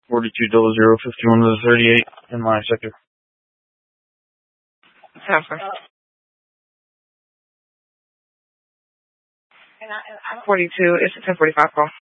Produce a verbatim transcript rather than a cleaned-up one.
forty-two double zero fifty-one to the thirty-eight in my sector. Transfer. forty-two, it's a ten forty-five call.